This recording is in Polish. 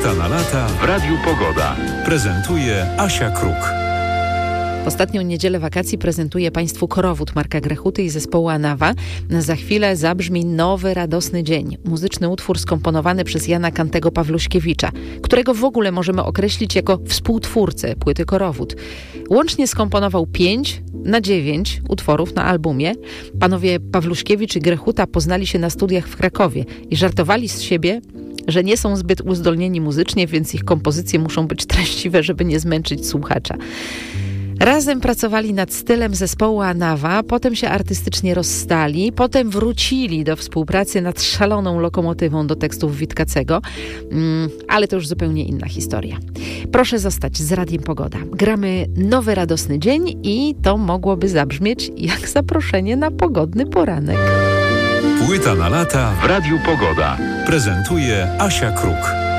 Płyta na lata w Radiu Pogoda. Prezentuje Asia Kruk. W ostatnią niedzielę wakacji prezentuje Państwu Korowód Marka Grechuty i zespołu Anawa. Za chwilę zabrzmi Nowy radosny dzień. Muzyczny utwór skomponowany przez Jana Kantego Pawluśkiewicza, którego w ogóle możemy określić jako współtwórcę płyty Korowód. Łącznie skomponował 5 na 9 utworów na albumie. Panowie Pawluśkiewicz i Grechuta poznali się na studiach w Krakowie i żartowali z siebie, że nie są zbyt uzdolnieni muzycznie, więc ich kompozycje muszą być treściwe, żeby nie zmęczyć słuchacza. Razem pracowali nad stylem zespołu Anawa, potem się artystycznie rozstali, potem wrócili do współpracy nad szaloną lokomotywą do tekstów Witkacego, ale to już zupełnie inna historia. Proszę zostać z Radiem Pogoda. Gramy Nowy radosny dzień i to mogłoby zabrzmieć jak zaproszenie na pogodny poranek. Płyta na lata w Radiu Pogoda. Prezentuje Asia Kruk.